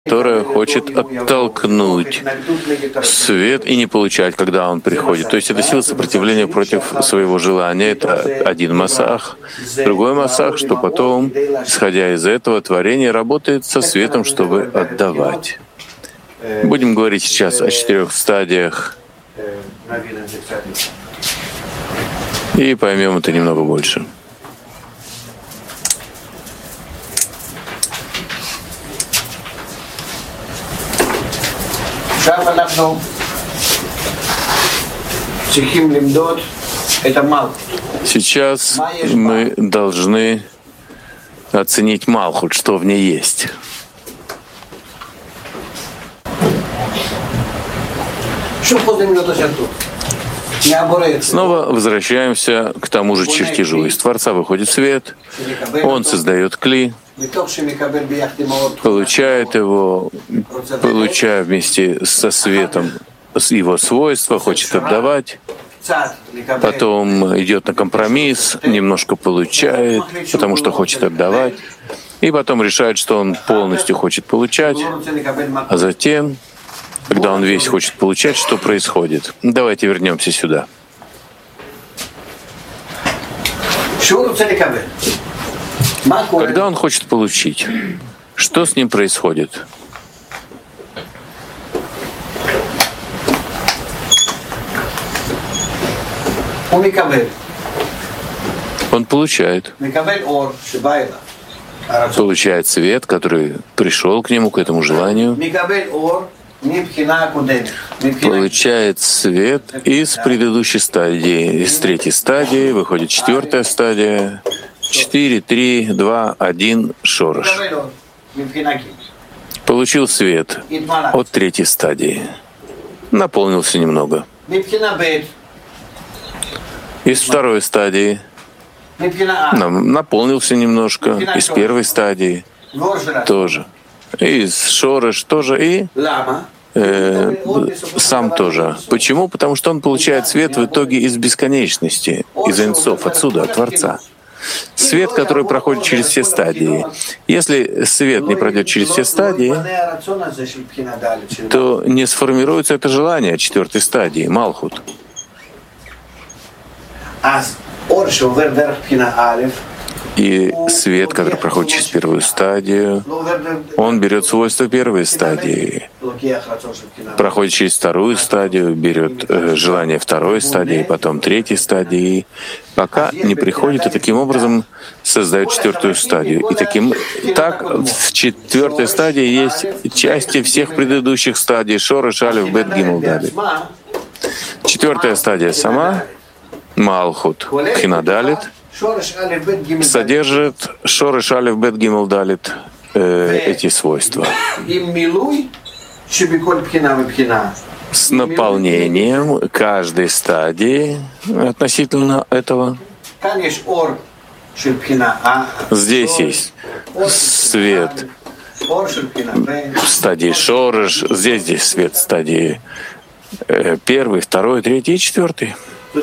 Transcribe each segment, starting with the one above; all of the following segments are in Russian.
которая хочет оттолкнуть свет и не получать, когда он приходит. То есть это сила сопротивления против своего желания. Это один масах. Другой масах, что потом, исходя из этого, творение работает со светом, чтобы отдавать. Будем говорить сейчас о 4 стадиях и поймем это немного больше. Сейчас мы должны оценить Малхут, что в ней есть. Снова возвращаемся к тому же чертежу. Из Творца выходит свет, он создает кли, получает его, получая вместе со светом его свойства, хочет отдавать, потом идет на компромисс, немножко получает, потому что хочет отдавать, и потом решает, что он полностью хочет получать, а затем, когда он весь хочет получать, что происходит? Давайте вернемся сюда. Когда он хочет получить, что с ним происходит? Он получает. Получает свет, который пришел к нему, к этому желанию. Получает свет из предыдущей стадии. Из 3-й стадии выходит 4-я стадия. 4, 3, 2, 1, шорош. Получил свет от 3-й стадии. Наполнился немного. Из 2-й стадии наполнился немножко. Из 1-й стадии тоже. Из шорош тоже. И сам тоже. Почему? Потому что он получает свет в итоге из бесконечности, из инсов, отсюда, от Творца. Свет, который проходит через все стадии. Если свет не пройдет через все стадии, то не сформируется это желание 4-й стадии, Малхут. И свет, который проходит через 1-ю стадию, он берет свойства 1-й стадии, проходит через 2-ю стадию, берет желание 2-й стадии, потом 3-й стадии, пока не приходит, и таким образом создает 4-ю стадию. И так в 4-й стадии есть части всех предыдущих стадий Шореш, Алеф, Бет, Гимел, Далит. 4-я стадия сама, Малхут, Пхина, Далит, содержит Шореш, Алеф, Бет, Гимел, Далит эти свойства. С наполнением каждой стадии относительно этого. Здесь есть свет в стадии Шореш, здесь свет в стадии 1, 2, 3 и 4.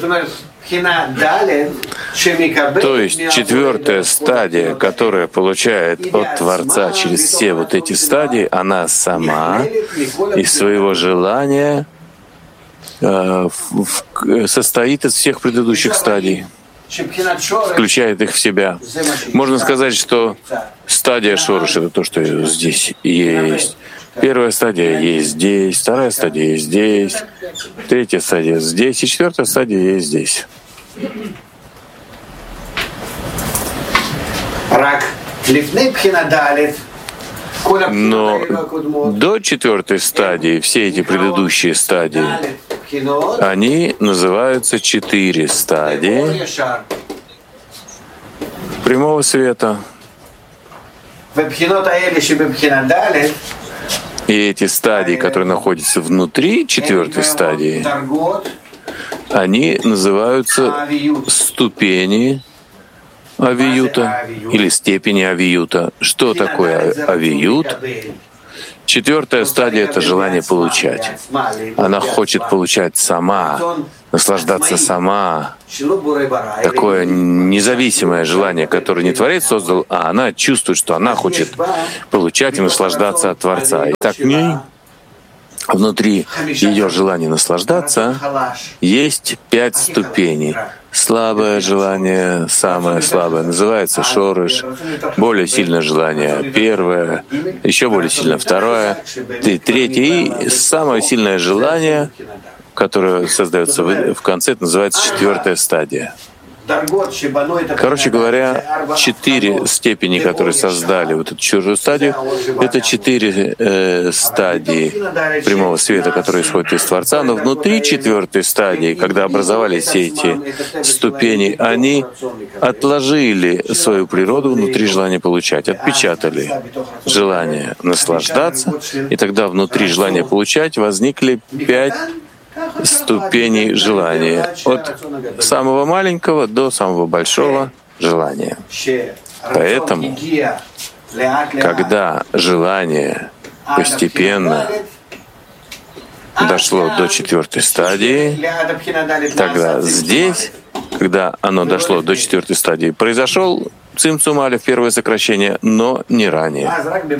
То есть 4-я стадия, которая получает от Творца через все вот эти стадии, она сама из своего желания состоит из всех предыдущих стадий, включает их в себя. Можно сказать, что стадия Шорош — это то, что здесь есть. 1-я стадия есть здесь, 2-я стадия есть здесь, 3-я стадия здесь, и 4-я стадия есть здесь. Но до 4-й стадии, все эти предыдущие стадии, они называются 4 стадии прямого света. И эти стадии, которые находятся внутри 4-й стадии, они называются ступени авиюта или степени авиюта. Что такое авиют? Четвертая стадия — это желание получать. Она хочет получать сама, наслаждаться сама. Такое независимое желание, которое не Творец создал, а она чувствует, что она хочет получать и наслаждаться от Творца. И так в ней, внутри ее желания наслаждаться, есть 5 ступеней. Слабое желание, самое слабое, называется шорыш. Более сильное желание — первое, еще более сильное — второе, и третье. И самое сильное желание, которое создается в конце, это называется 4-я стадия. Короче говоря, 4 степени, которые создали вот эту чужую стадию, это 4 стадии прямого света, которые исходят из Творца. Но внутри 4-й стадии, когда образовались все эти ступени, они отложили свою природу внутри желания получать, отпечатали желание наслаждаться, и тогда внутри желания получать возникли 5 ступеней желания, от самого маленького до самого большого желания. Поэтому, когда желание постепенно дошло до 4-й стадии, тогда здесь, когда оно дошло до 4-й стадии, произошел цимцум алеф, первое сокращение, но не ранее.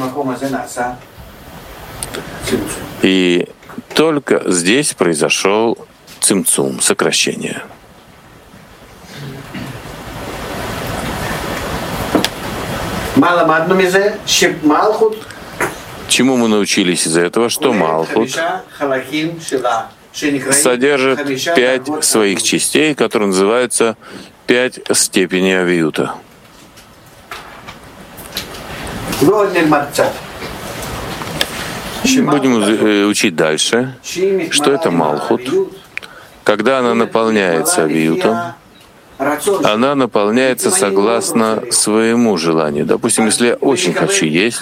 И только здесь произошел цимцум, сокращение. Чему мы научились из-за этого? Что Малхут содержит 5 своих частей, которые называются 5 степеней авиюта. Будем учить дальше, что это Малхут. Когда она наполняется авиютом, она наполняется согласно своему желанию. Допустим, если я очень хочу есть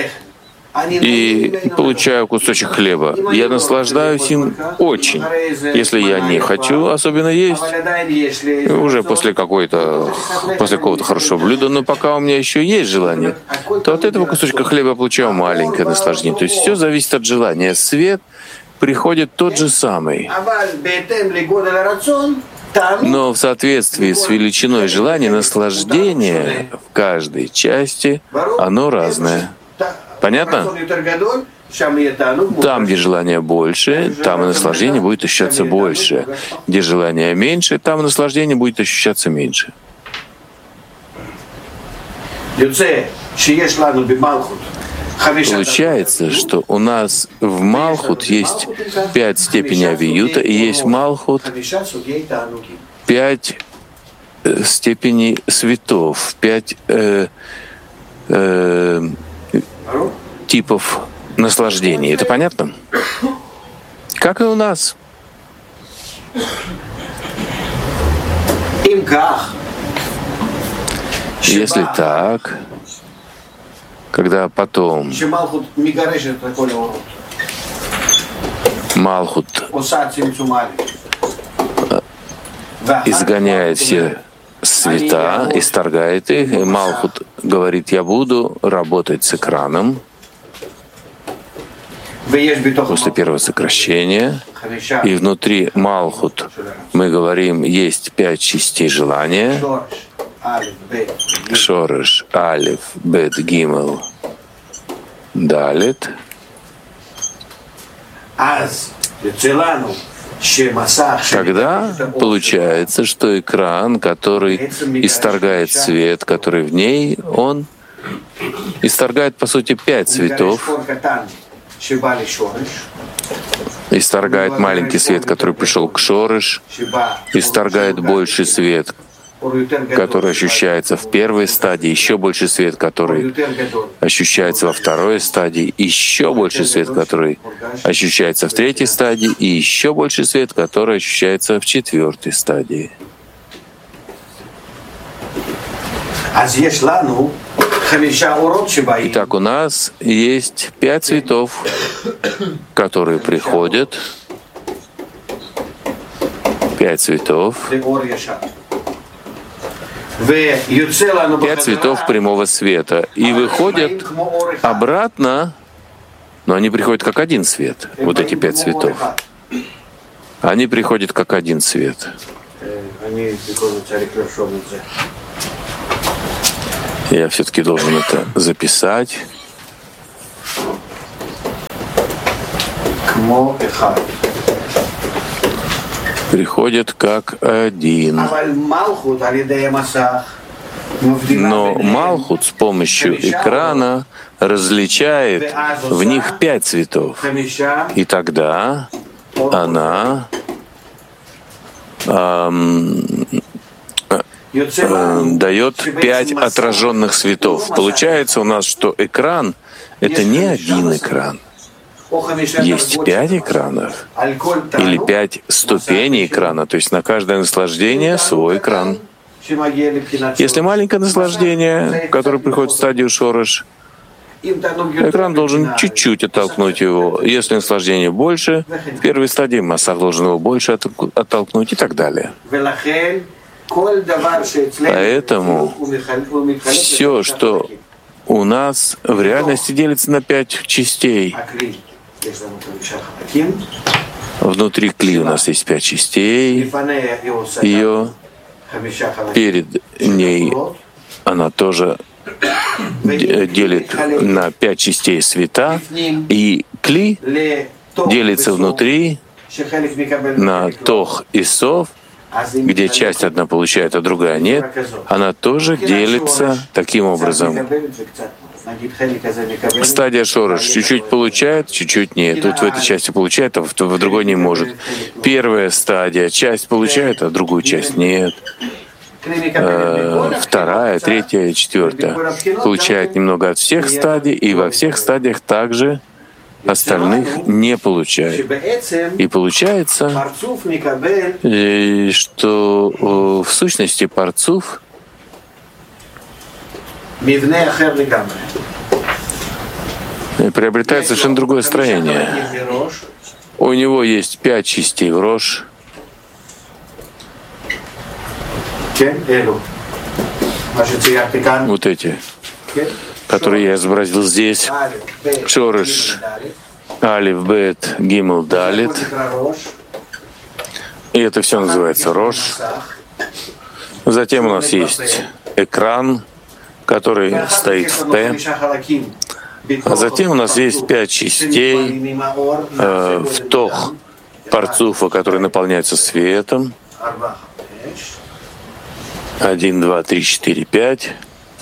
и получаю кусочек хлеба, я наслаждаюсь им очень. Если я не хочу особенно есть, уже после какого-то хорошего блюда, но пока у меня еще есть желание, то от этого кусочка хлеба я получаю маленькое наслаждение. То есть все зависит от желания. Свет приходит тот же самый. Но в соответствии с величиной желания, наслаждение в каждой части, оно разное. Понятно? Там, где желание больше, там и наслаждение будет ощущаться больше. Где желание меньше, там и наслаждение будет ощущаться меньше. Получается, что у нас в Малхут есть 5 степеней авиюта, и есть в Малхут 5 степеней светов, 5 типов наслаждений. Это понятно? Как и у нас. Если так, когда потом Малхут изгоняет все света, исторгает их, и Малхут говорит: я буду работать с экраном после первого сокращения, и внутри Малхут мы говорим, есть 5 частей желания: Шореш, Алеф, Бет, Гимел, Далет. Тогда получается, что экран, который исторгает свет, который в ней, он исторгает, по сути, 5 цветов. Исторгает маленький свет, который пришел к Шореш, исторгает больший свет, который ощущается в первой стадии, еще больше свет, который ощущается во второй стадии, еще больше свет, который ощущается в третьей стадии, и еще больше свет, который ощущается в 4-й стадии. Итак, у нас есть 5 цветов, которые приходят, 5 цветов, 5 цветов прямого света и выходят обратно Но они приходят как один свет, вот эти 5 цветов. Они приходят как один свет. Я все-таки должен это записать. Приходят как один. Но Малхут с помощью экрана различает в них 5 цветов. И тогда она дает 5 отраженных цветов. Получается у нас, что экран — это не один экран. Есть 5 экранов или 5 ступеней экрана, то есть на каждое наслаждение свой экран. Если маленькое наслаждение, которое приходит в стадию шореш, экран должен чуть-чуть оттолкнуть его. Если наслаждение больше, в первой стадии массах должен его больше оттолкнуть и так далее. Поэтому все, что у нас в реальности делится на 5 частей. Внутри кли у нас есть 5 частей. Ее перед ней она тоже делит на 5 частей света. И кли делится внутри на тох и сов, где часть одна получает, а другая нет. Она тоже делится таким образом. Стадия шореш чуть-чуть получает, чуть-чуть нет. Тут в этой части получает, а в другой не может. Первая стадия часть получает, а другую часть нет. Вторая, третья, четвертая получает немного от всех стадий, и во всех стадиях также остальных не получает. И получается, что в сущности парцуф приобретает совершенно другое строение. У него есть 5 частей в рош. Вот эти, которые я изобразил здесь. Шореш, алиф, бет, гимл, далит. И это все называется рош. Затем у нас есть экран, который стоит в П. А затем у нас есть 5 частей в тох парцуфа, который наполняется светом. 1, 2, 3, 4, 5.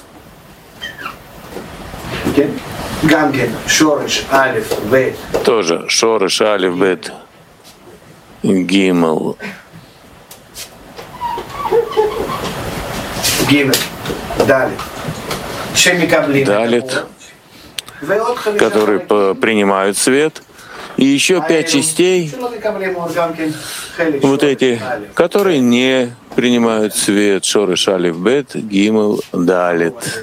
Тоже шореш, алиф, бет, гимл, далит, которые принимают свет. И еще 5 частей, вот эти, которые не принимают свет. Шореш, алиф, бет, гимл, далит.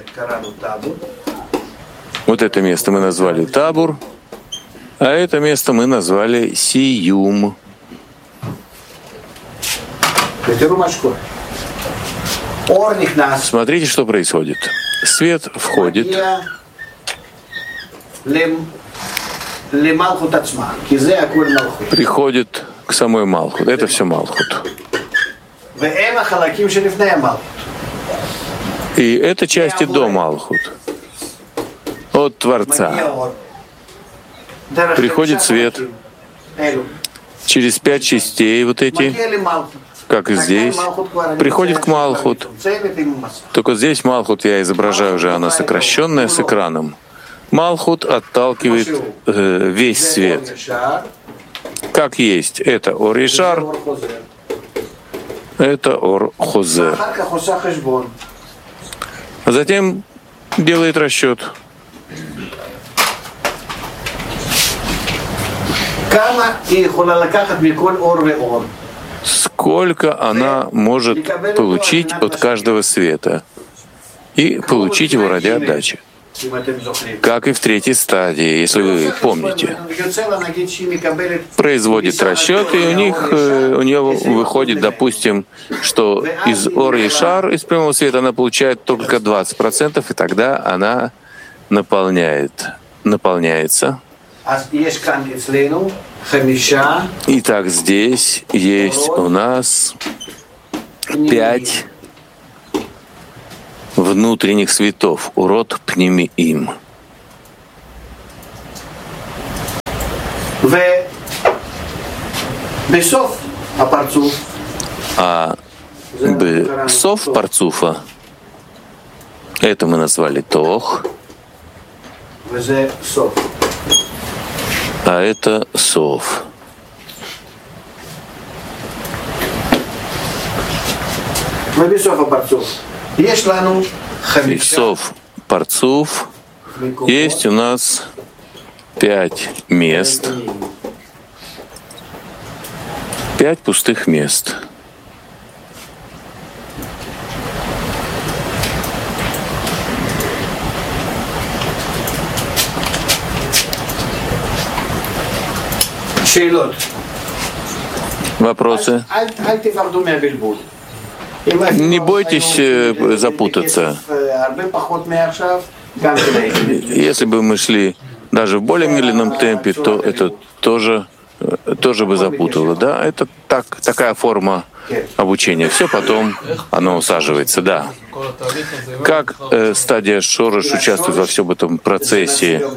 Вот это место мы назвали табур, а это место мы назвали сиюм. Смотрите, что происходит. Свет входит приходит к самой Малхут. Это все Малхут. И это части до Малхут. От Творца. Приходит свет через 5 частей вот эти, как и здесь, приходит к Малхут. Только здесь Малхут я изображаю уже, она сокращенная с экраном. Малхут отталкивает весь свет. Как есть. Это Ор Ишар, это Ор Хозер. А затем делает расчет. Сколько она может получить от каждого света и получить его ради отдачи. Как и в третьей стадии, если вы помните. Производит расчет, и у нее выходит, допустим, что из Ор Ишар, из прямого света, она получает только 20%, и тогда она наполняется. Итак, здесь есть у нас 5 внутренних цветов, урод пнемиим. А бесов парцуфа, это мы назвали тох, а это сов. Бесов парцуф есть у нас 5 мест, 5 пустых мест. Вопросы? Не бойтесь запутаться. Если бы мы шли даже в более медленном темпе, то это тоже бы запутало. Да, это такая форма обучения. Все потом оно усаживается, да. Как стадия шорош участвует во всем этом процессе?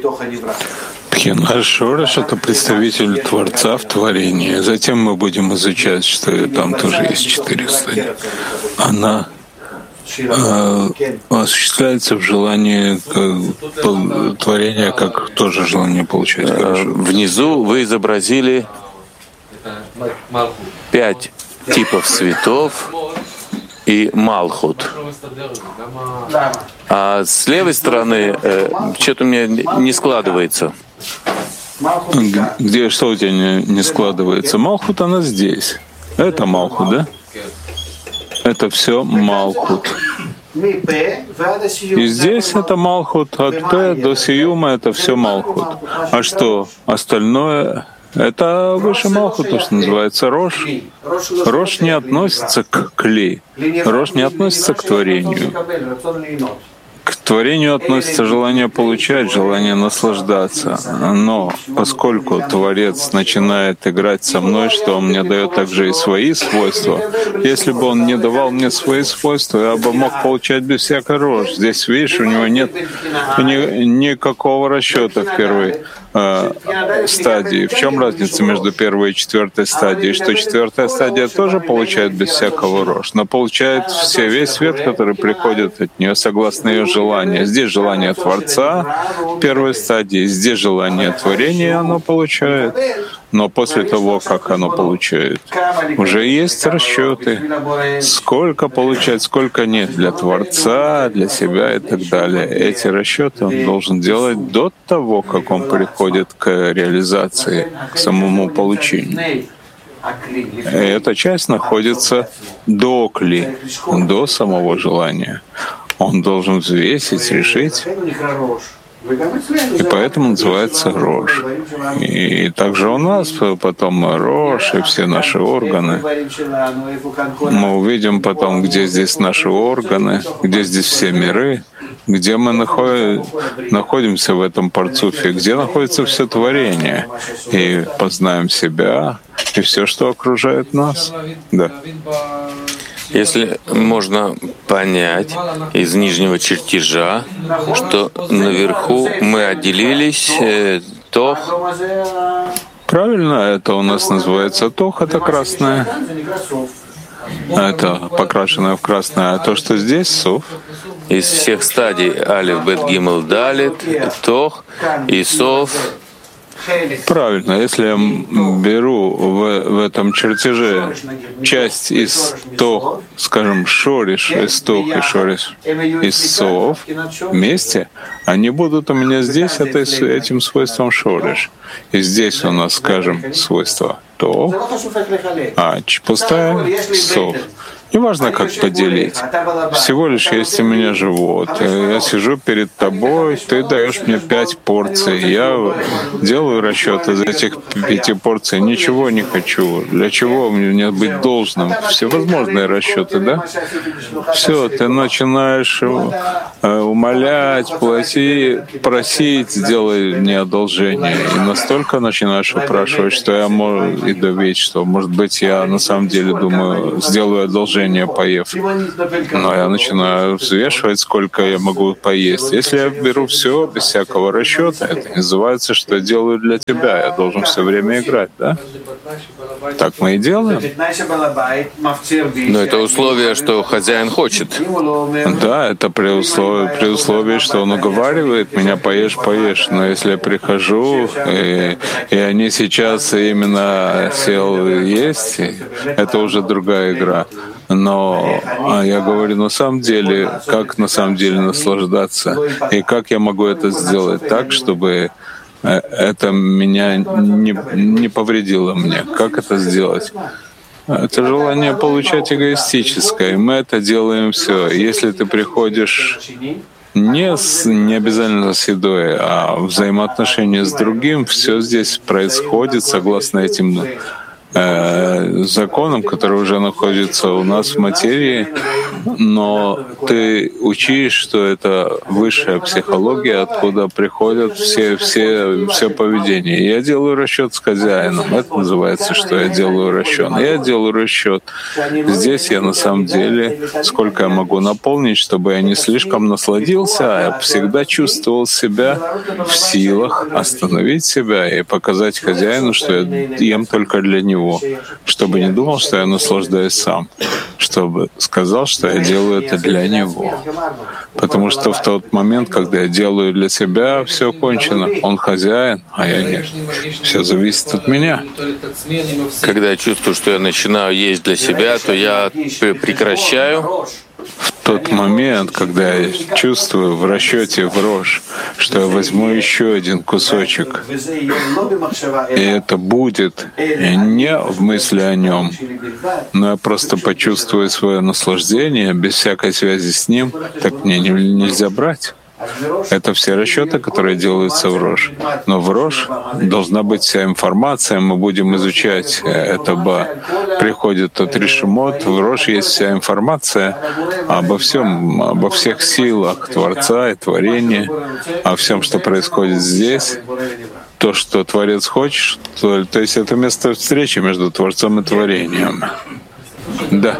Пхина шорош — это представитель Творца в творении. Затем мы будем изучать, что там тоже есть 4 стадии. Она осуществляется в желании творения, как тоже желание получать. Внизу вы изобразили 5 типов цветов и малхут. А с левой стороны что-то у меня не складывается. Где что у тебя не складывается? Малхут, она здесь. Это малхут, да? Это все малхут. И здесь это малхут, от П до Сиюма это все малхут. А что остальное? Это выше малхут, то, что называется рош. Рош не относится к кли. Рош не относится к творению. К творению относится желание получать, желание наслаждаться. Но поскольку Творец начинает играть со мной, что Он мне дает также и свои свойства, если бы Он не давал мне свои свойства, я бы мог получать без всякой рожь. Здесь, видишь, у него нет никакого расчета в первой стадии. В чем разница между первой и 4 стадией? Что 4 стадия тоже получает без всякого рожь, но получает весь свет, который приходит от нее согласно ее желанию. Здесь желание Творца в первой стадии, здесь желание творения оно получает. Но после того, как оно получает, уже есть расчеты, сколько получать, сколько нет для Творца, для себя и так далее. Эти расчеты он должен делать до того, как он приходит к реализации, к самому получению. И эта часть находится до кли, до самого желания. Он должен взвесить, решить. И поэтому называется рош. И также у нас потом рош и все наши органы. Мы увидим потом, где здесь наши органы, где здесь все миры, где мы находимся в этом парцуфе, где находится все творение. И познаем себя и все, что окружает нас. Да. Если можно понять из нижнего чертежа, что наверху мы отделились, тох. Правильно, это у нас называется тох, это красное. Это покрашенное в красное. А то, что здесь сов. Из всех стадий алиф, бет, гимел, далит, тох и сов. Правильно. Если я беру в этом чертеже часть из тох, скажем, шориш из тох и шориш из сов вместе, они будут у меня здесь этим свойством шориш. И здесь у нас, скажем, свойство то, пустая — сов. Неважно, как поделить. Всего лишь есть у меня живот. Я сижу перед тобой, ты даешь мне 5 порций. Я делаю расчет из этих 5 порций. Ничего не хочу. Для чего мне быть должным? Всевозможные расчеты, да? Все, ты начинаешь умолять, просить, сделай мне одолжение. И настолько начинаешь упрашивать, что я могу и доверить, что, может быть, я на самом деле думаю, сделаю одолжение, поев. Но я начинаю взвешивать, сколько я могу поесть. Если я беру все без всякого расчета, это называется, что я делаю для тебя. Я должен все время играть, да? Так мы и делаем. Но это условие, что хозяин хочет. Да, это при условии, что он уговаривает меня: поешь. Но если я прихожу, и они сейчас именно сел есть, это уже другая игра. Но я говорю, на самом деле, как на самом деле наслаждаться, и как я могу это сделать так, чтобы это меня не повредило мне. Как это сделать? Это желание получать эгоистическое. Мы это делаем все. Если ты приходишь не обязательно с едой, а взаимоотношения с другим, все здесь происходит согласно этим законам, которые уже находятся у нас в материи, но ты учишь, что это высшая психология, откуда приходят все поведения. Я делаю расчет с хозяином. Это называется, что я делаю расчет. Я делаю расчет. Здесь я на самом деле, сколько я могу наполнить, чтобы я не слишком насладился, а я всегда чувствовал себя в силах остановить себя и показать хозяину, что я ем только для него. Чтобы не думал, что я наслаждаюсь сам, чтобы сказал, что я делаю это для него. Потому что в тот момент, когда я делаю для себя, все кончено. Он хозяин, а я нет. Все зависит от меня. Когда я чувствую, что я начинаю есть для себя, то я прекращаю. В тот момент, когда я чувствую в расчете в рожь, что я возьму еще один кусочек, и это будет не в мысли о нем, но я просто почувствую свое наслаждение без всякой связи с ним, так мне нельзя брать. Это все расчеты, которые делаются в Рош. Но в Рош должна быть вся информация, мы будем изучать это. Приходит тот Ришимот, в Рош есть вся информация обо всем, обо всех силах Творца и творения, о всем, что происходит здесь. То, что Творец хочет, то есть это место встречи между Творцом и творением. Да.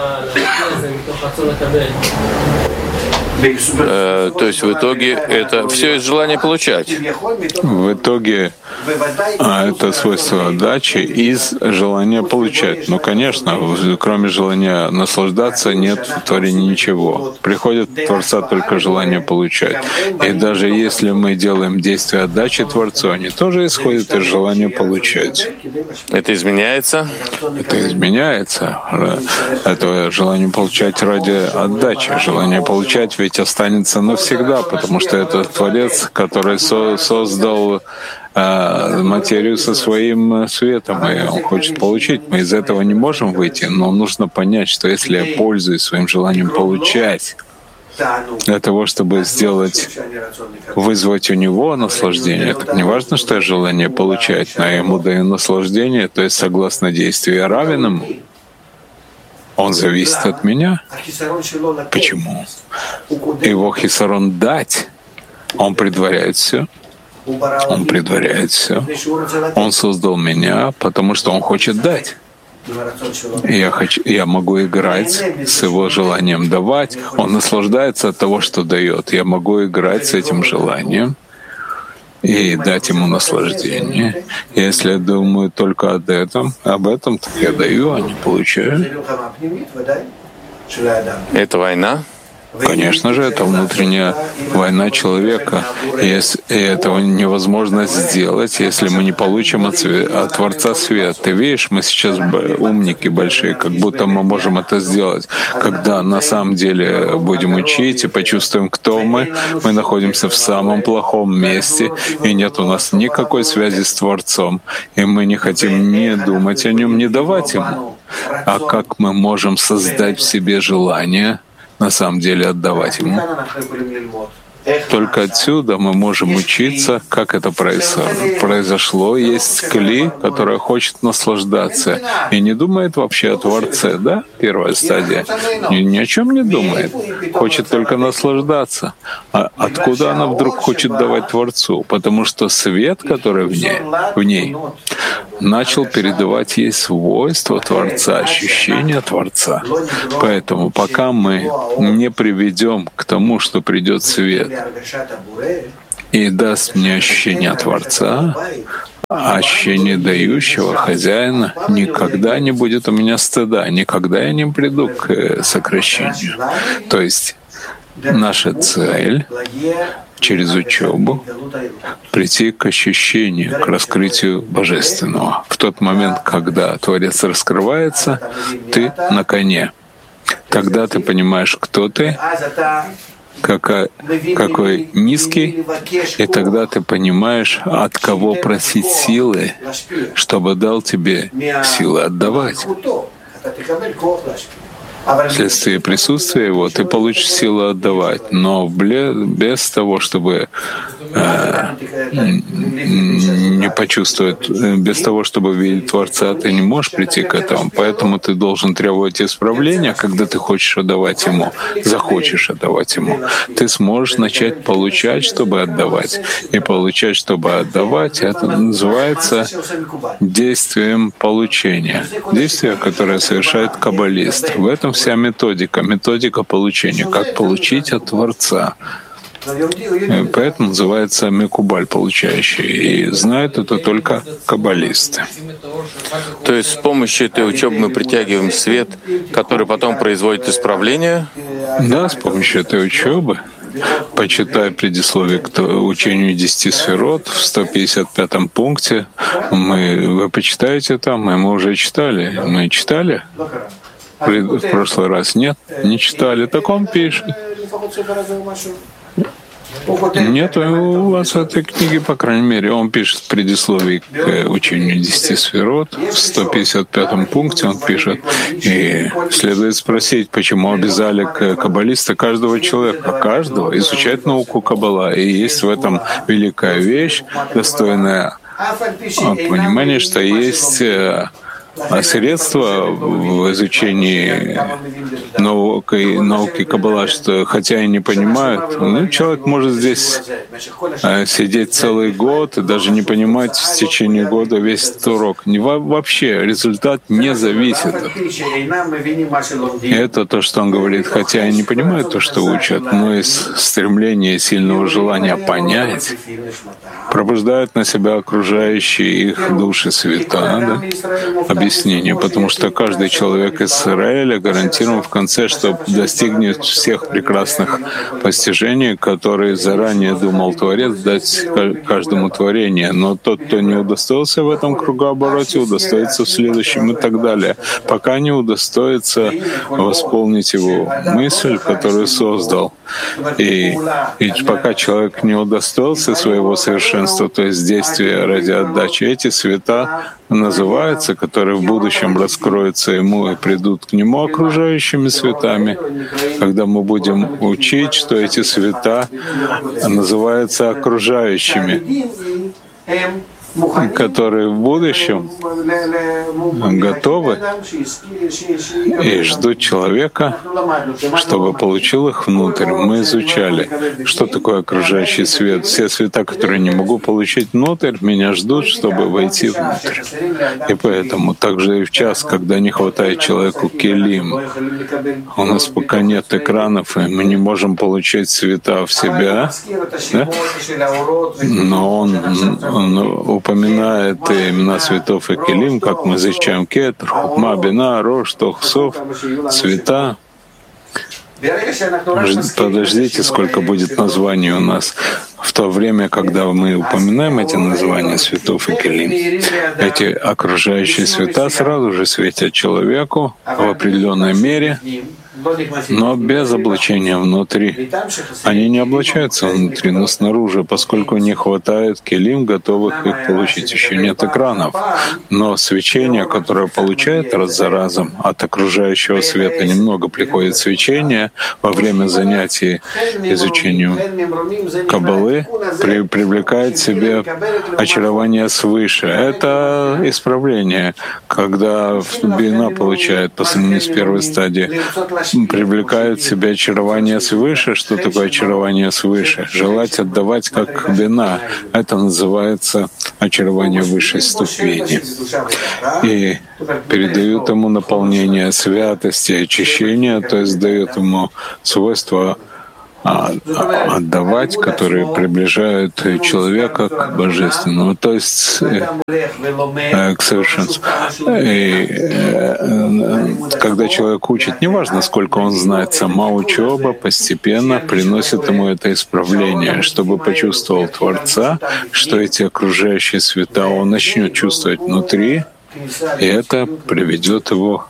То есть в итоге это все из желания получать. В итоге это свойство отдачи из желания получать. Но, конечно, кроме желания наслаждаться, нет в творении ничего. Приходит от Творца только желание получать. И даже если мы делаем действия отдачи Творцу, они тоже исходят из желания получать. Это изменяется? Это изменяется. Это желание получать ради отдачи. Желание получать ведь останется навсегда, потому что это Творец, который создал материю со своим светом, и он хочет получить. Мы из этого не можем выйти, но нужно понять, что если я пользуюсь своим желанием получать для того, чтобы вызвать у него наслаждение, так не важно, что я желание получать, но я ему даю наслаждение, то есть согласно действию я равен ему. Он зависит от меня. Почему? Его хисарон дать. Он предваряет все. Он предваряет все. Он создал меня, потому что он хочет дать. Я могу играть с его желанием давать. Он наслаждается от того, что дает. Я могу играть с этим желанием и дать ему наслаждение. Если я думаю только об этом, так я даю, а не получаю. Это война? Конечно же, это внутренняя война человека. И этого невозможно сделать, если мы не получим от Творца свет. Ты видишь, мы сейчас умники большие, как будто мы можем это сделать. Когда на самом деле будем учить и почувствуем, кто мы находимся в самом плохом месте, и нет у нас никакой связи с Творцом, и мы не хотим ни думать о нем, ни давать ему. А как мы можем создать в себе желание на самом деле отдавать ему? Только отсюда мы можем учиться, как это произошло. Есть кли, которая хочет наслаждаться и не думает вообще о Творце, да? Первая стадия. Ни о чем не думает. Хочет только наслаждаться. А откуда она вдруг хочет давать Творцу? Потому что свет, который в ней начал передавать ей свойства Творца, ощущения Творца. Поэтому пока мы не приведем к тому, что придет свет и даст мне ощущение Творца, ощущение дающего хозяина, никогда не будет у меня стыда, никогда я не приду к сокращению. То есть наша цель через учебу прийти к ощущению, к раскрытию Божественного. В тот момент, когда Творец раскрывается, ты на коне. Тогда ты понимаешь, кто ты, какой низкий, и тогда ты понимаешь, от кого просить силы, чтобы дал тебе силы отдавать. Вследствие присутствия его ты получишь силу отдавать, но без того, чтобы не почувствовать, без того, чтобы видеть Творца, ты не можешь прийти к этому. Поэтому ты должен требовать исправления, когда ты хочешь отдавать ему, захочешь отдавать ему. Ты сможешь начать получать, чтобы отдавать. И получать, чтобы отдавать, это называется действием получения. Действие, которое совершает каббалист. В этом вся методика получения, как получить от Творца. И поэтому называется мекубаль, получающий. И знают это только каббалисты. То есть с помощью этой учебы мы притягиваем свет, который потом производит исправление? Да, с помощью этой учебы. Почитай предисловие к учению 10 сферот в 155-м пункте. Вы почитаете там, мы уже читали. Мы читали? В прошлый раз нет, не читали. Так он пишет. Нет у вас этой книги, по крайней мере. Он пишет в предисловии к учению 10 сферот, в 155-м пункте он пишет. И следует спросить, почему обязали каббалиста каждого человека, каждого, изучать науку Каббала. И есть в этом великая вещь, достойная понимания, что есть средства в изучении науки Каббала, что хотя и не понимают, человек может здесь сидеть целый год и даже не понимать в течение года весь этот урок. Вообще результат не зависит. Это то, что он говорит, хотя и не понимают то, что учат, но из стремления, сильного желания понять, пробуждают на себя окружающие их души света. Да? Объяснение, потому что каждый человек из Израиля гарантирован в конце, что достигнет всех прекрасных постижений, которые заранее думал Творец дать каждому творению. Но тот, кто не удостоился в этом кругообороте, удостоится в следующем и так далее, пока не удостоится восполнить его мысль, которую создал. И пока человек не удостоился своего совершенства, то есть действия ради отдачи, эти света называются, которые в будущем раскроются ему и придут к нему окружающими светами, когда мы будем учить, что эти света называются окружающими, которые в будущем готовы и ждут человека, чтобы получил их внутрь. Мы изучали, что такое окружающий свет. Все света, которые не могу получить внутрь, меня ждут, чтобы войти внутрь. И поэтому также и в час, когда не хватает человеку келим, у нас пока нет экранов, и мы не можем получить света в себя, да? Но он упоминает имена светов и келим, как мы изучаем кетр, хукма, бина, рош, тох, сов, цвета. Подождите, сколько будет названий у нас. В то время, когда мы упоминаем эти названия светов и келим, эти окружающие света сразу же светят человеку в определенной мере, но без облачения внутри. Они не облачаются внутри, но снаружи, поскольку не хватает келим, готовых их получить. Еще нет экранов. Но свечение, которое получает раз за разом от окружающего света, немного приходит свечение во время занятий изучением Каббалы, привлекает в себе очарование свыше. Это исправление, когда бина получает по сравнению с первой стадией, привлекает в себя очарование свыше. Что такое очарование свыше? Желать отдавать как бина. Это называется очарование высшей ступени. И передают ему наполнение святости, очищения, то есть дают ему свойство отдавать, которые приближают человека к божественному, то есть к совершенству. И когда человек учит, неважно, сколько он знает, сама учеба постепенно приносит ему это исправление, чтобы почувствовал Творца, что эти окружающие света он начнет чувствовать внутри, и это приведет его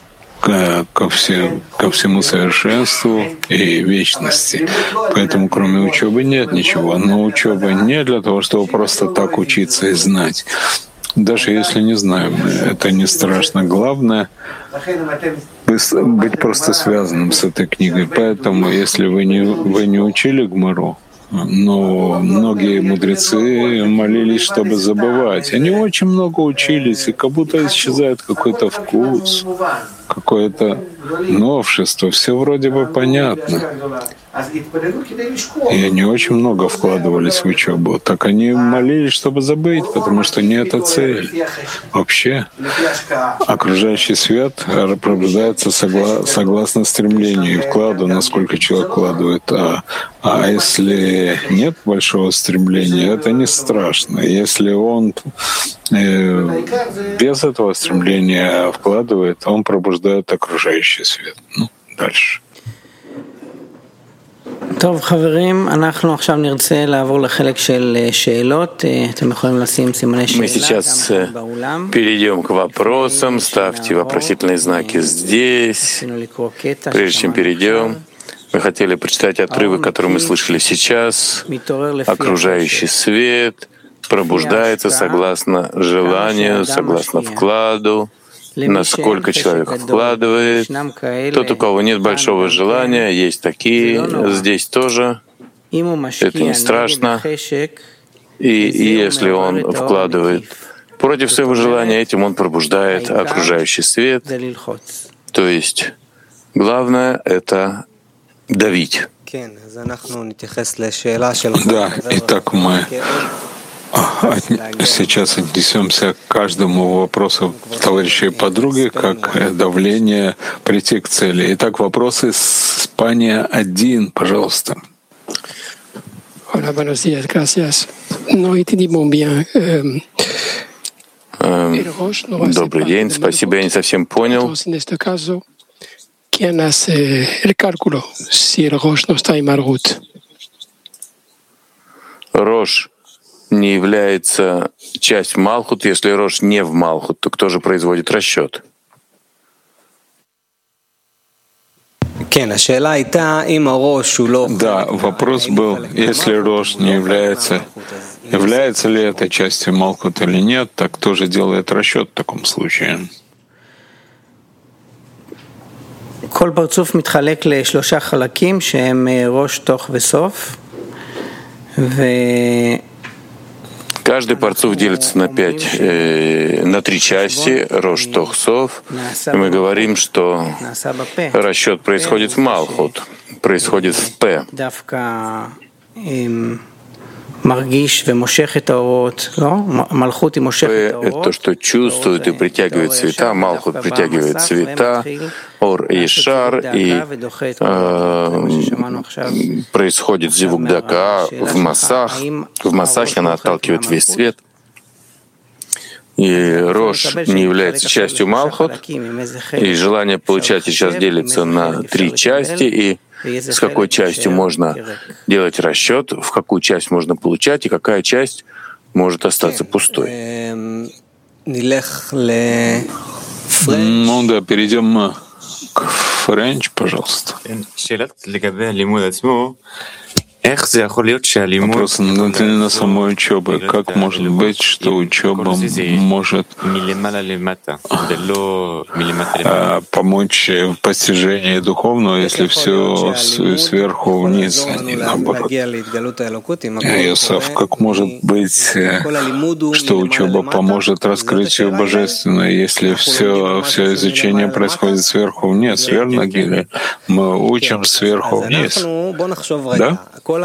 ко всему совершенству и вечности. Поэтому кроме учебы нет ничего. Но учеба не для того, чтобы просто так учиться и знать. Даже если не знаем, это не страшно. Главное — быть просто связанным с этой книгой. Поэтому, если вы не учили Гмару, но многие мудрецы молились, чтобы забывать. Они очень много учились, и как будто исчезает какой-то вкус, какое-то новшество. Все вроде бы понятно. И они очень много вкладывались в учебу. Так они молились, чтобы забыть, потому что не это цель. Вообще, окружающий свет пробуждается согласно стремлению и вкладу, насколько человек вкладывает. А если нет большого стремления, это не страшно. Если он без этого стремления вкладывает, он пробуждает окружающий свет. Дальше. טוב, חברים, אנחנו עכשיו נרצה לעבור לחלק של שאלות. אתם יכולים לשים סימני שאלה. Мы сейчас перейдем к вопросам. Ставьте вопросительные знаки здесь. Прежде чем перейдем, мы хотели прочитать отрывок, который мы слышали сейчас. Окружающий свет пробуждается согласно желанию, согласно вкладу. Насколько человек вкладывает. Тот, у кого нет большого желания, есть такие, здесь тоже. Это не страшно. И если он вкладывает против своего желания, этим он пробуждает окружающий свет. То есть главное — это давить. Да, итак, мы сейчас отнесемся к каждому вопросу товарища и подруги, как давление прийти к цели. Итак, вопросы с Испания 1, пожалуйста. Hola, buenos días, gracias. No entendí muy bien. Добрый день, спасибо, я не совсем понял. ¿Quién hace el cálculo si el Rosh no está en Malhut? Рош не является частью Малхут. Если Рош не в Малхут, то кто же производит расчет? Да, вопрос был, если Рош не является ли это частью Малхут или нет, так кто же делает расчет в таком случае? כל פרצוף מתחלק לשלושה חלקים שהם ראש, תוך וסוף. Каждый парцуф делится на три части, Рош, Тох, Сов. И мы говорим, что расчет происходит в Малхут, происходит в П. П — это то, что чувствует и притягивает цвета, Малхут притягивает цвета, Ор и Шар, и происходит зивук дака в массах. В массахе она отталкивает весь свет. И Рош не является частью Малхут, и желание получать сейчас делится на три части, и с какой частью можно делать расчет, в какую часть можно получать, и какая часть может остаться пустой. Ну да, перейдем к Френч, пожалуйста. Вопрос относительно самой учебы. Как может быть, что учеба может помочь в постижении духовного, если все сверху вниз, а не наоборот? Йосеф, как может быть, что учеба поможет раскрытию божественного, если все изучение происходит сверху вниз, верно, Гилель? Мы учим сверху вниз. Да?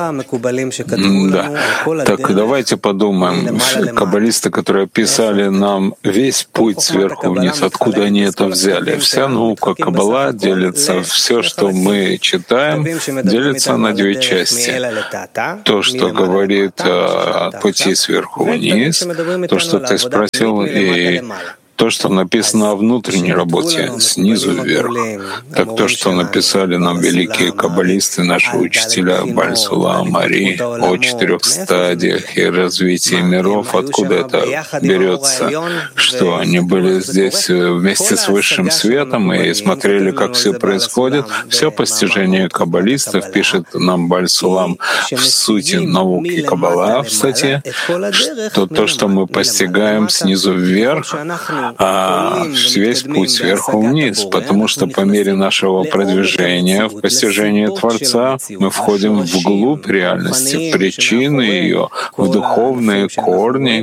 Да. Так давайте подумаем. Каббалисты, которые описали нам весь путь сверху вниз, откуда они это взяли? Вся наука Каббала делится, все, что мы читаем, делится на две части. То, что говорит о пути сверху вниз, то, что ты спросил, и то, что написано о внутренней работе, снизу вверх. Так то, что написали нам великие каббалисты, наши учителя Бааль Сулам, Ари, о 4 стадиях и развитии миров, откуда это берется, что они были здесь вместе с высшим светом и смотрели, как все происходит. Все постижение каббалистов, пишет нам Бааль Сулам в сути науки Каббала в статье, что то, что мы постигаем снизу вверх, а весь путь сверху вниз, потому что по мере нашего продвижения в постижении Творца мы входим вглубь реальности, в причины ее, в духовные корни,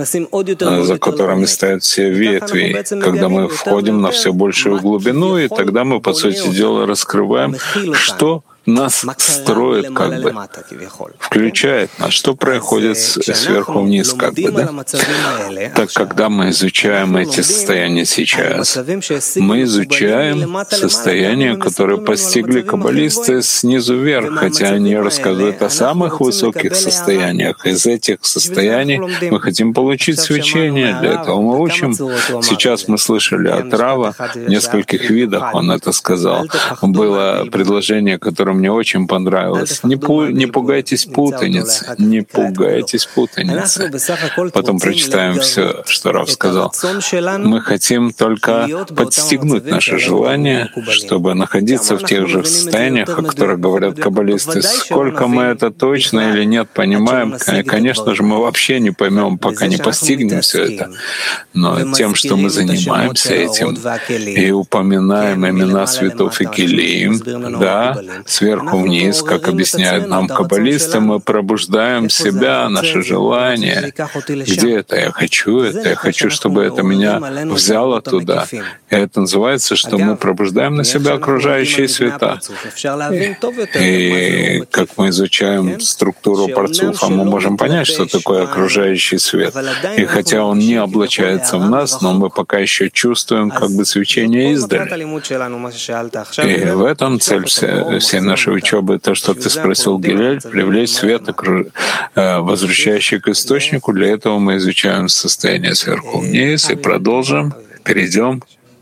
за которыми стоят все ветви. Когда мы входим на все большую глубину, и тогда мы, по сути дела, раскрываем, что нас строит, как бы, включает нас, что происходит сверху вниз, как бы, да? Так, когда мы изучаем эти состояния сейчас, мы изучаем состояния, которые постигли каббалисты снизу вверх, хотя они рассказывают о самых высоких состояниях. Из этих состояний мы хотим получить свечение, для этого мы учим. Сейчас мы слышали от Рава в нескольких видах, он это сказал. Было предложение, которое мне очень понравилось. Не пугайтесь путаницы, не пугайтесь путаницы. Потом прочитаем все, что Рав сказал. Мы хотим только подстегнуть наше желание, чтобы находиться в тех же состояниях, о которых говорят каббалисты. Сколько мы это точно или нет понимаем, конечно же, мы вообще не поймем, пока не постигнем все это. Но тем, что мы занимаемся этим и упоминаем имена святов и келим, да, сверху вниз, как объясняют нам каббалисты, мы пробуждаем себя, наше желание. Где это? Я хочу, чтобы это меня взяло туда. И это называется, что мы пробуждаем на себя окружающие света. И как мы изучаем структуру парцуфа, мы можем понять, что такое окружающий свет. И хотя он не облачается в нас, но мы пока еще чувствуем как бы свечение издали. И в этом цель всей нашей учебы, то, что ты спросил, Гилель, привлечь свет, возвращающий к источнику. Для этого мы изучаем состояние сверху вниз и продолжим. Перейдем.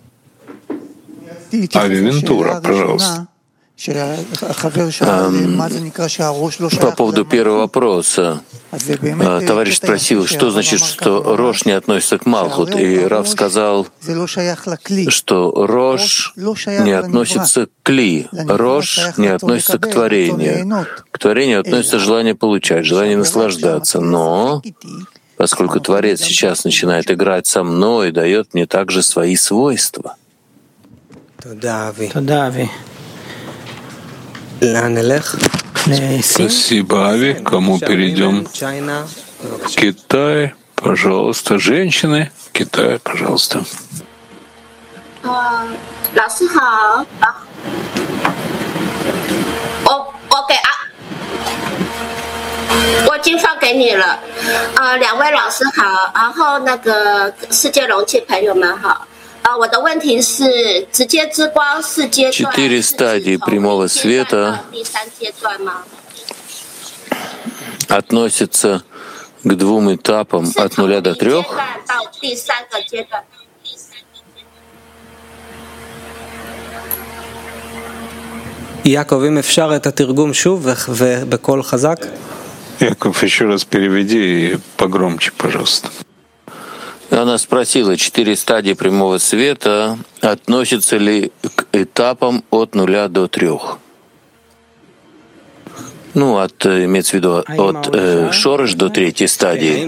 Ави Вентура, пожалуйста. По поводу первого вопроса. Товарищ спросил, что значит, что Рош не относится к Малхут. И Рав сказал, что Рош не относится к Кли. Рош не относится к творению. К творению относится желание получать, желание наслаждаться. Но поскольку Творец сейчас начинает играть со мной, дает мне также свои свойства. Спасибо, Ави. Кому перейдем? Китай, пожалуйста. Женщины, Китай, пожалуйста. OK 我已经放给你了。两位老师好，然后那个世界容器朋友们好。我的问题是，直接之光4阶段 4 стадии прямого света относятся к 2 этапам от 0 до 3. Яков, еще раз переведи погромче, пожалуйста. Она спросила, 4 стадии прямого света относятся ли к этапам от 0 до 3? Ну, имеется в виду от шореш до 3 стадии.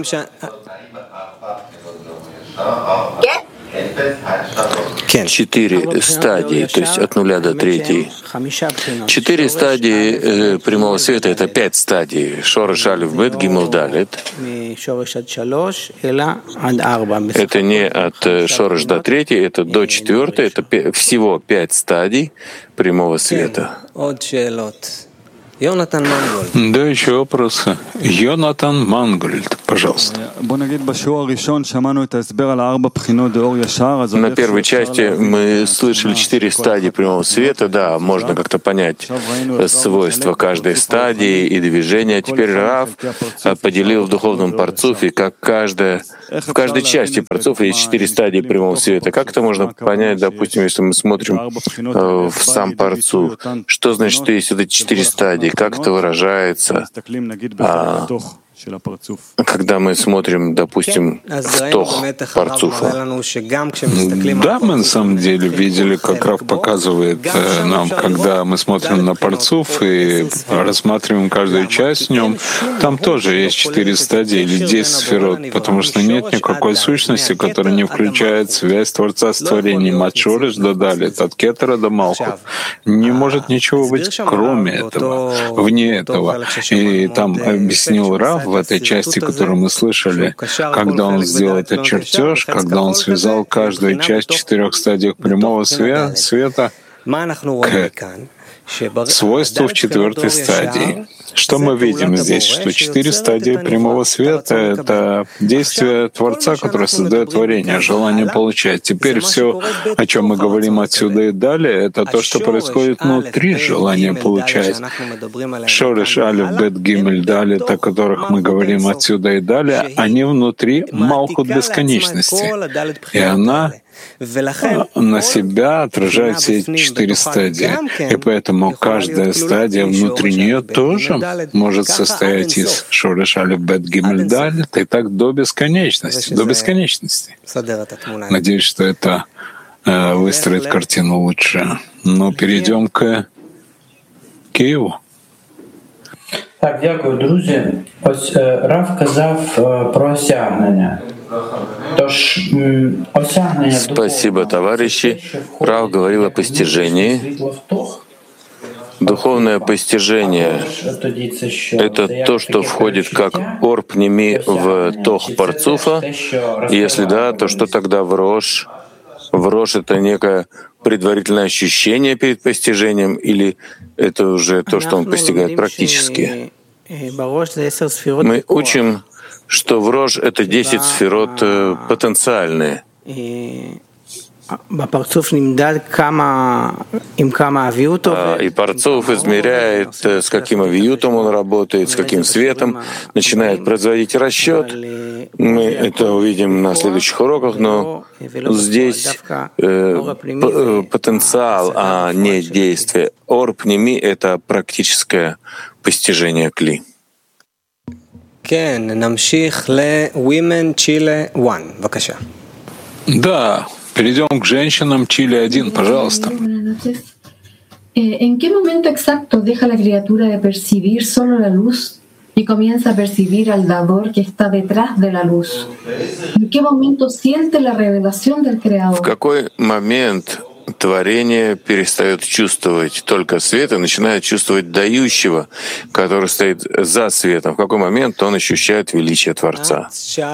4 стадии, то есть от 0 до 3. 4 стадии прямого света — это 5 стадий. Шореш, алеф, бет, гимел, далет. Это не от шореш до 3, это до 4, это всего 5 стадий прямого света. Да, еще вопросы. Йонатан Мангольд, пожалуйста. На первой части мы слышали 4 стадии прямого света. Да, можно как-то понять свойства каждой стадии и движения. Теперь Рав поделил в духовном парцуфе, как в каждой части парцуфа есть 4 стадии прямого света. Как это можно понять, допустим, если мы смотрим в сам парцуф? Что значит, что есть вот эти 4 стадии? Как это выражается, когда мы смотрим, допустим, в тох парцуфа? Да, мы на самом деле видели, как Рав показывает нам, когда мы смотрим на парцуф и рассматриваем каждую часть в нем, там тоже есть 4 стадии или 10 сферот, потому что нет никакой сущности, которая не включает связь Творца с творением от шореш до далит, от кетера до малхут. Не может ничего быть кроме этого, вне этого. И там объяснил Рав в этой части, которую мы слышали, когда он сделал этот чертеж, когда он связал каждую часть в 4 стадиях прямого света к свойству в 4 стадии. Что мы видим здесь? Что 4 стадии прямого света — это действие Творца, который создает творение, желание получать. Теперь все, о чем мы говорим отсюда и далее, это то, что происходит внутри желания получать. Шореш, алеф, бет, гимель, далит, о которых мы говорим отсюда и далее, они внутри малхут бесконечности. И она на себя отражает все эти 4 стадии. И поэтому каждая стадия внутри нее тоже может состоять из шореш, алеф, бет, гимель, далит, и так до бесконечности. До бесконечности. Надеюсь, что это выстроит картину лучше. Но перейдем к Киеву. Так, дякую, друзі. Ось Рав казав про осягнення. Спасибо, товарищи. Рав говорил о постижении. Духовное постижение — это то, что входит как ор пними в тох парцуфа. И если да, то что тогда в рош? В рош — это некое предварительное ощущение перед постижением, или это уже то, что он постигает практически? Мы учим, что в рош — это 10 сферот потенциальные. И парцуф измеряет, с каким авиютом он работает, с каким светом, начинает производить расчет. Мы это увидим на следующих уроках, но здесь потенциал, а не действие. Ор пними — это практическое постижение кли. Да. Перейдем к женщинам. Чили-1, пожалуйста. ¿En qué momento exacto deja la criatura de percibir solo la luz y comienza a percibir al dador que está detrás de la luz? ¿En qué momento siente la revelación del Creador? В какой момент творение перестает чувствовать только свет и начинает чувствовать дающего, который стоит за светом? В какой момент он ощущает величие Творца?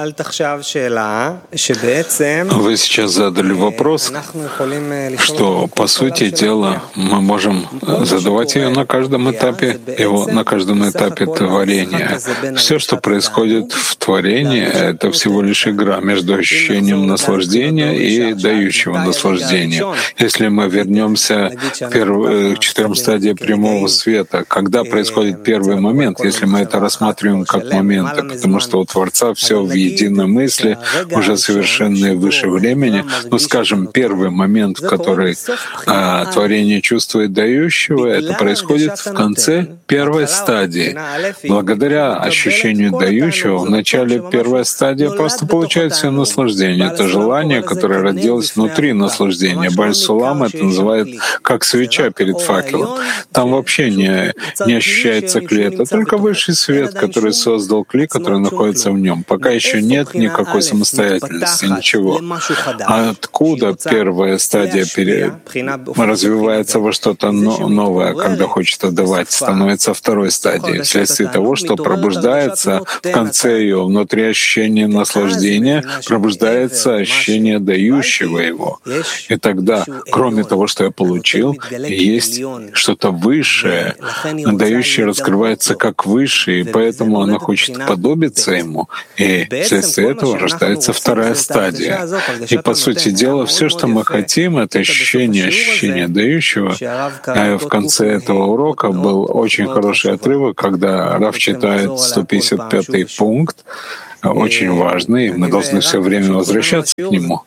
Вы сейчас задали вопрос, что, по сути дела, мы можем задавать ее на каждом этапе, на каждом этапе творения. Все, что происходит в творении, это всего лишь игра между ощущением наслаждения и дающего наслаждения. Если мы вернемся к 4 стадиям прямого света, когда происходит первый момент, если мы это рассматриваем как моменты, потому что у Творца все в единой мысли, уже совершенное выше времени, ну, скажем, первый момент, в который творение чувствует дающего, это происходит в конце первой стадии. Благодаря ощущению дающего, в начале первой стадии просто получает все наслаждение. Это желание, которое родилось внутри наслаждения. Баль-Сулам это называет как свеча перед факелом. Там вообще не ощущается кли. Это только высший свет, который создал кли, который находится в нем. Пока еще нет никакой самостоятельности, ничего. А откуда первая стадия развивается во что-то новое, когда хочет отдавать, становится второй стадией, вследствие того, что пробуждается в конце ее внутри ощущения наслаждения, пробуждается ощущение дающего его. И тогда, кроме того, что я получил, есть что-то высшее. Дающее раскрывается как высшее, и поэтому она хочет подобиться ему. И вследствие этого рождается вторая стадия. И, по сути дела, все, что мы хотим, это ощущение дающего. В конце этого урока был очень хороший отрывок, когда Рав читает 155-й пункт, очень важный, мы должны все время возвращаться к нему.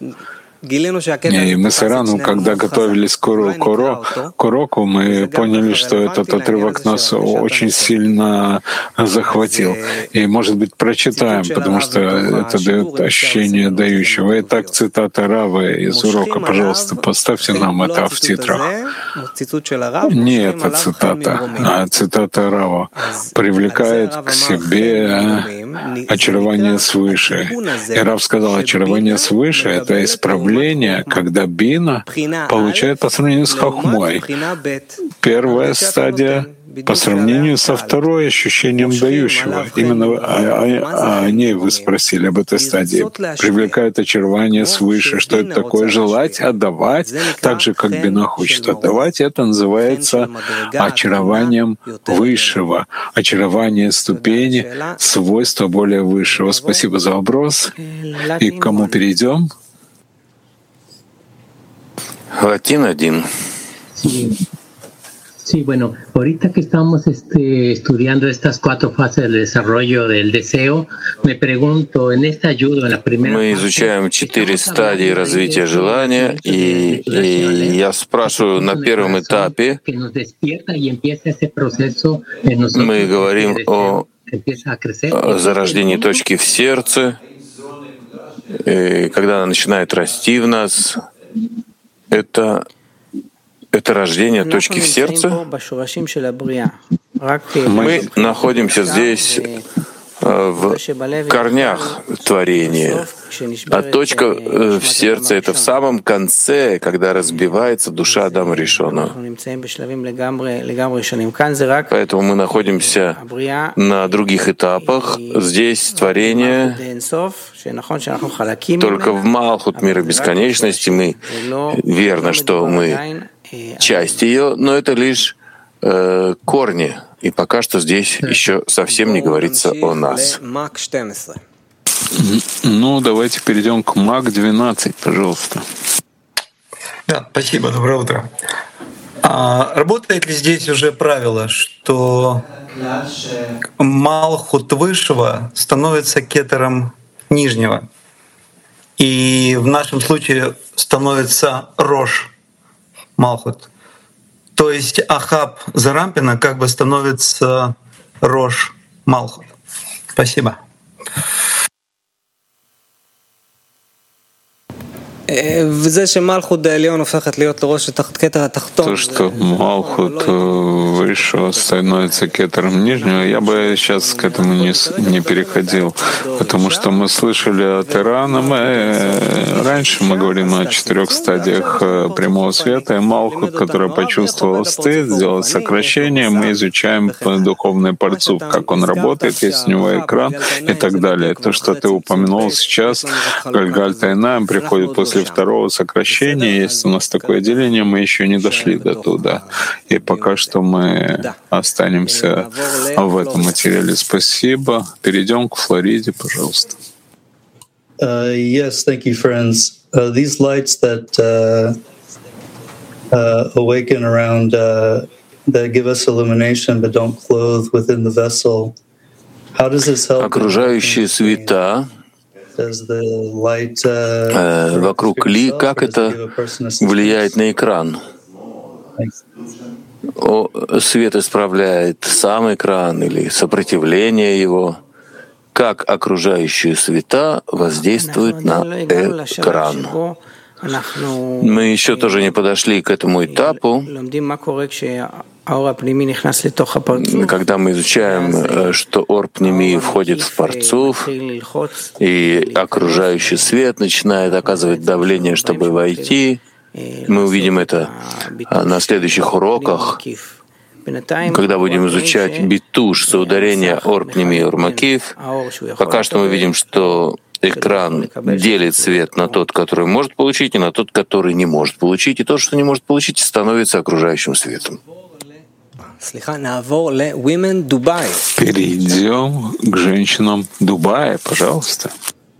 И мы с Ираном, когда готовились к уроку, мы поняли, что этот отрывок нас очень сильно захватил. И, может быть, прочитаем, потому что это дает ощущение дающего. Итак, цитата Равы из урока, пожалуйста, поставьте нам это в титрах. Не эта цитата, а цитата Рава привлекает к себе очарование свыше. И Рав сказал, очарование свыше — это исправление, когда бина получает по сравнению с хохмой. Первая стадия по сравнению со второй ощущением дающего. Именно о ней вы спросили, об этой стадии. Привлекает очарование свыше. Что это такое? Желать, отдавать, так же, как бина хочет отдавать. Это называется очарованием высшего. Очарование ступени, свойства более высшего. Спасибо за вопрос. И к кому перейдем? Латин 1. Sí, bueno, ahorita que estamos estudiando estas 4 fases del desarrollo del deseo, me pregunto, en esta ayuda, en la primera Мы изучаем 4 стадии развития желания, и я спрашиваю, на первом этапе мы говорим о зарождении точки в сердце, и когда она начинает расти в нас, это рождение точки в сердце. Мы находимся здесь в корнях творения, а точка в сердце — это в самом конце, когда разбивается душа Адама Ришона. Поэтому мы находимся на других этапах. Здесь творение только в Малхут мира бесконечности. Мы верно, что мы часть ее, но это лишь корни. И пока что здесь еще совсем не говорится о нас. Ну, давайте перейдем к Мак 12, пожалуйста. Да, спасибо, доброе утро. Работает ли здесь уже правило, что Малхут высшего становится кетером нижнего, и в нашем случае становится Рош Малхут? То есть Ахаб Зарампина как бы становится Рош Малхут. Спасибо. То, что Малхут высшего становится кетером нижнего, я бы сейчас к этому не переходил, потому что мы слышали от Ирана, раньше мы говорим о 4 стадиях прямого света, и Малхут, который почувствовал стыд, сделал сокращение, мы изучаем духовный парцуф, как он работает, есть у него экран и так далее. То, что ты упомянул сейчас, Гальгаль Тайнаем приходит после второго сокращения, есть у нас такое деление, мы еще не дошли до туда. И пока что мы останемся в этом материале. Спасибо. Перейдем к Флориде, пожалуйста. Yes, thank you, friends. These lights that awaken around that give us illumination but don't clothe within the vessel. How does this help? Окружающие света вокруг Ли, как это влияет на экран? Свет исправляет сам экран или сопротивление его? Как окружающие света воздействуют на экран? Мы еще тоже не подошли к этому этапу, когда мы изучаем, что ор пнемии входит в парцуф, и окружающий свет начинает оказывать давление, чтобы войти. Мы увидим это на следующих уроках, когда будем изучать битуш, соударение ор пнемии ор макиф. Пока что мы видим, что экран делит свет на тот, который может получить, и на тот, который не может получить. И то, что не может получить, становится окружающим светом. Перейдем к женщинам Дубая, пожалуйста.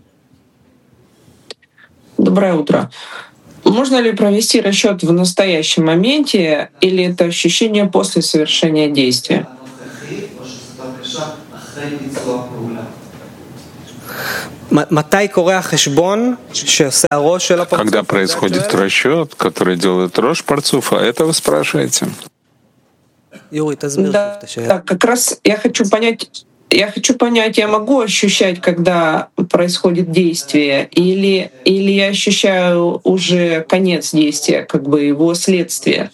Доброе утро. Можно ли провести расчет в настоящем моменте, или это ощущение после совершения действия? Когда происходит расчет, который делает Рош Парцуфа, это вы спрашиваете? Да, как раз я хочу понять, я могу ощущать, когда происходит действие, или я ощущаю уже конец действия, как бы его следствие?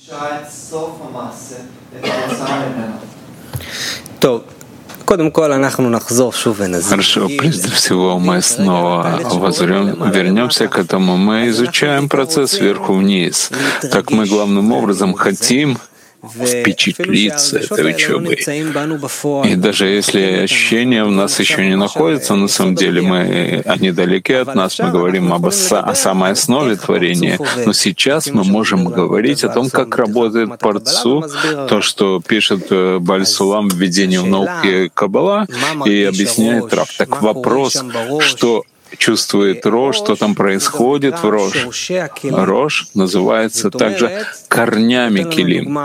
Хорошо, прежде всего мы снова вернемся к этому. Мы изучаем процесс сверху вниз. Так мы главным образом хотим впечатлиться этой учебой. И даже если ощущения в нас еще не находятся, на самом деле они далеки от нас, мы говорим о самой основе творения, но сейчас мы можем говорить о том, как работает парцуф, то, что пишет Бааль Сулам в введении в науки Каббала и объясняет Рав. Так вопрос, что чувствует Рош, что там происходит в Рош. Рош называется также корнями килим.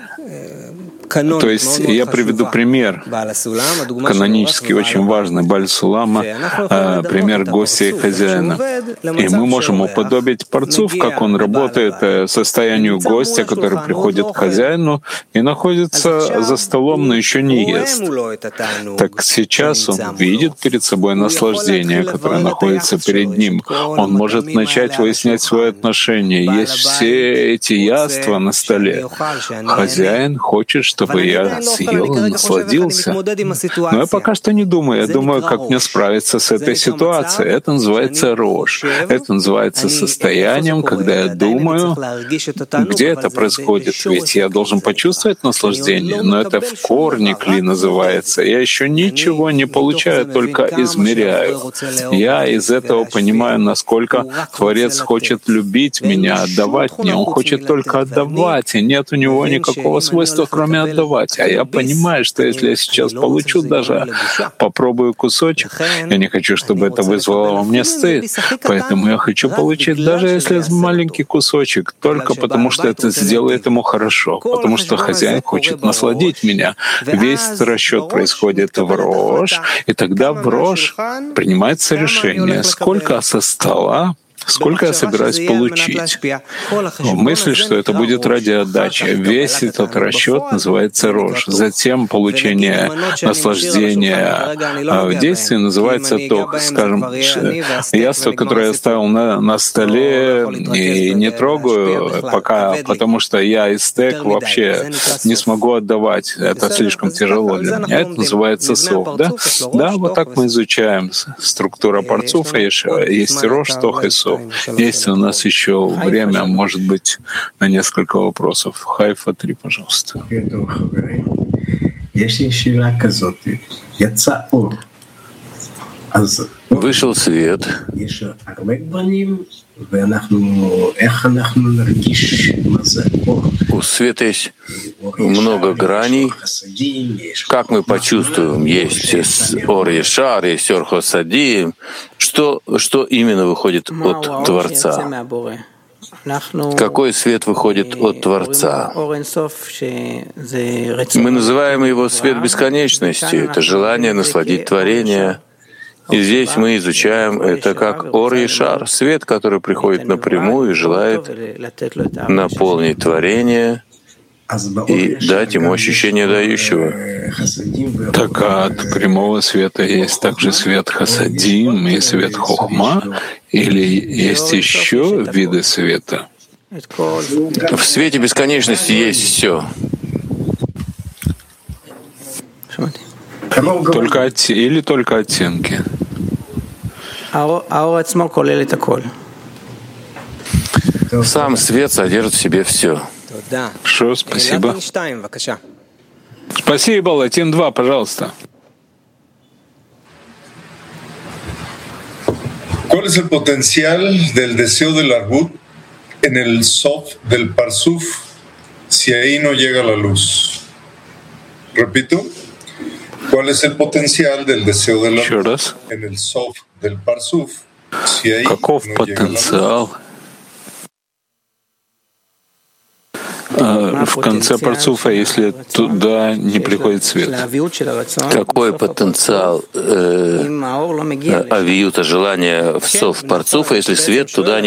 То есть я приведу пример, канонически очень важный, Бааль Сулама, пример гостя и хозяина. И мы можем уподобить парцуф, как он работает, состоянию гостя, который приходит к хозяину и находится за столом, но еще не ест. Так сейчас он видит перед собой наслаждение, которое находится перед ним. Он может начать выяснять свои отношения. Есть все эти яства на столе. Хозяин хочет, чтобы я съел и насладился. Но я пока что не думаю. Я думаю, как мне справиться с этой ситуацией. Это называется рош. Это называется состоянием, когда я думаю, где это происходит. Ведь я должен почувствовать наслаждение, но это в корне кли называется. Я еще ничего не получаю, только измеряю. Я из этого понимаю, насколько Творец хочет любить меня, отдавать мне. Он хочет только отдавать, и нет у него никакого свойства, кроме отдавать. А я понимаю, что если я сейчас получу даже, попробую кусочек, я не хочу, чтобы это вызвало во мне стыд. Поэтому я хочу получить, даже если маленький кусочек, только потому что это сделает ему хорошо, потому что хозяин хочет насладить меня. Весь расчет происходит в рош, и тогда в рош принимается решение, сколько со стола, сколько я собираюсь получить. Мысль, что это будет ради отдачи. Весь этот расчет называется рош. Затем получение наслаждения в действии называется ток. Скажем, яство, которое я ставил на столе и не трогаю пока, потому что я истек вообще не смогу отдавать. Это слишком тяжело для меня. Это называется сов. Да, вот так мы изучаем структуру парцуфа. Есть рош, тох и сов. Есть у нас еще время, может быть, на несколько вопросов. Хайфа 3, пожалуйста. Вышел свет. У света есть много граней. Как мы почувствуем? Есть ор ешар, есть ор хосадим. Что именно выходит от Творца? Какой свет выходит от Творца? Мы называем его свет бесконечности. Это желание насладить творение. И здесь мы изучаем это как Ор и Шар, свет, который приходит напрямую и желает наполнить творение и дать ему ощущение дающего. Так от прямого света есть также свет Хасадим и свет Хохма, или есть еще виды света? В свете бесконечности есть все. Или только оттенки? Сам свет содержит в себе все. Хорошо, спасибо. Спасибо, Латин 2, пожалуйста. ¿Cuál es el potencial del deseo del Arbut en el Sof del Parsuf si ahí no llega la luz? Repito, ¿cuál es el potencial del deseo del Arbut en el Sof del Parsuf si ahí no llega la luz? В конце парцуфа, если туда не приходит свет. Какой потенциал авиюта, желания в сов парцуфа, если свет туда